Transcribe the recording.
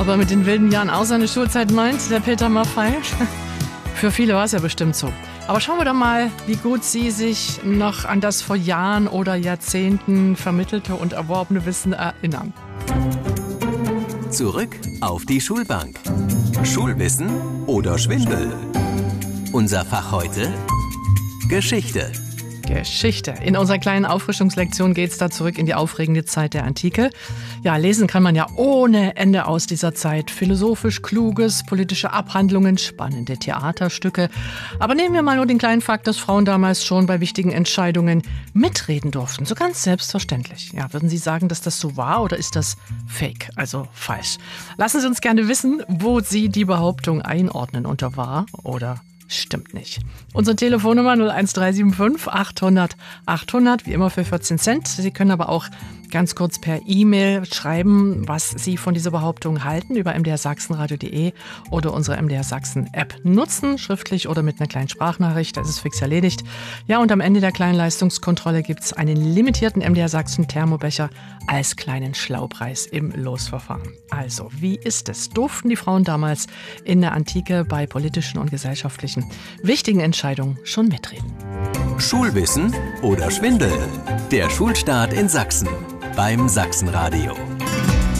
Ob er mit den wilden Jahren auch seine Schulzeit meint, der Peter Maffay? Für viele war es ja bestimmt so. Aber schauen wir doch mal, wie gut Sie sich noch an das vor Jahren oder Jahrzehnten vermittelte und erworbene Wissen erinnern. Zurück auf die Schulbank. Schulwissen oder Schwindel? Unser Fach heute: Geschichte. Geschichte. In unserer kleinen Auffrischungslektion geht es da zurück in die aufregende Zeit der Antike. Ja, lesen kann man ja ohne Ende aus dieser Zeit. Philosophisch Kluges, politische Abhandlungen, spannende Theaterstücke. Aber nehmen wir mal nur den kleinen Fakt, dass Frauen damals schon bei wichtigen Entscheidungen mitreden durften. So ganz selbstverständlich. Ja, würden Sie sagen, dass das so war oder ist das fake, also falsch? Lassen Sie uns gerne wissen, wo Sie die Behauptung einordnen unter wahr oder stimmt nicht. Unsere Telefonnummer 01375 800 800, wie immer für 14 Cent. Sie können aber auch ganz kurz per E-Mail schreiben, was Sie von dieser Behauptung halten, über mdrsachsenradio.de oder unsere MDR Sachsen App nutzen, schriftlich oder mit einer kleinen Sprachnachricht, das ist fix erledigt. Ja, und am Ende der kleinen Leistungskontrolle gibt es einen limitierten MDR Sachsen Thermobecher als kleinen Schlaupreis im Losverfahren. Also, wie ist es? Durften die Frauen damals in der Antike bei politischen und gesellschaftlichen wichtigen Entscheidungen schon mitreden? Schulwissen oder Schwindel? Der Schulstart in Sachsen beim Sachsenradio.